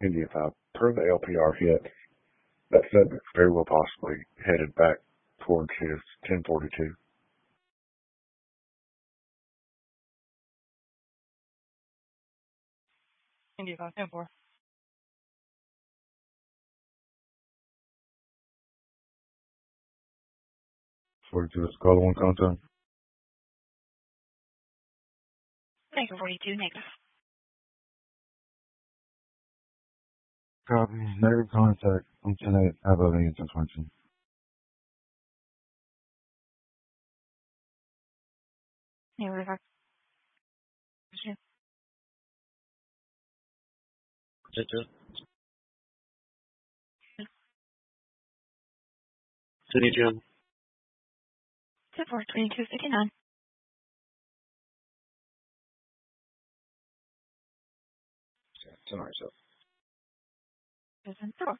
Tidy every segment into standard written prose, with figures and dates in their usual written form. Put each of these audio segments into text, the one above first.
India 5. Per the LPR hit, that segment very well possibly headed back towards his 1042. India 5, 10-4. Let's call the one contact. Negative 42, negative. Copy. Negative contact on 10-8. How about any 1022? Negative 5. Check. 22. 10-4, 22, 59. Sorry, so. 10-4.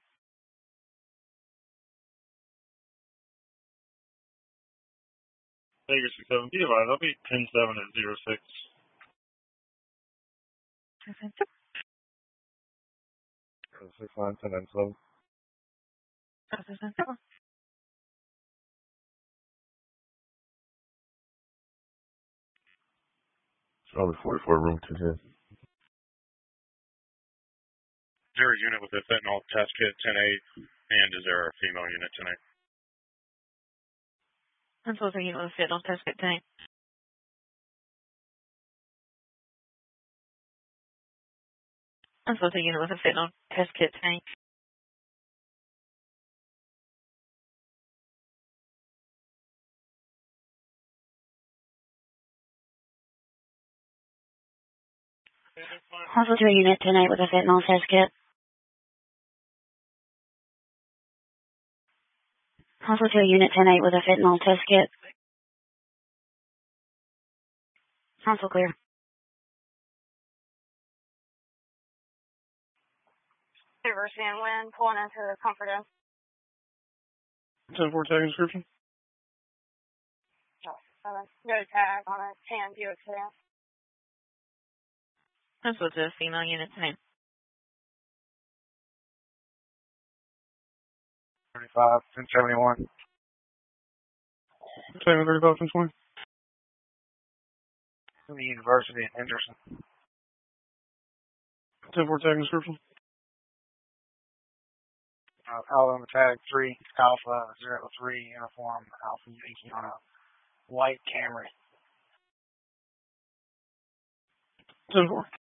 Vegas 67. Be advised, I'll be 10-7 at 06. 10-4. 6-9, 10-7. 10-4. Probably 44 room 2 hit. Is there a unit with a fentanyl test kit 10-8? And is there a female unit 10-8? I'm supposed to get with a fit on test kit tank. I'm supposed to get with a fit on test kit tank. Also to a unit tonight with a fentanyl test kit. Also to a unit tonight with a fentanyl test kit. Also clear. River San Wind pulling into the comfort inn. 10-4 tag description. Go to tag on a tan Buick sedan. I'm supposed to a female unit tank. 35, 1071. Same 35, 1020. From the University in Henderson. 10-4 tag description. Alabama tag 3 Alpha 03 uniform Alpha Yankee on a white Camry. 10-4.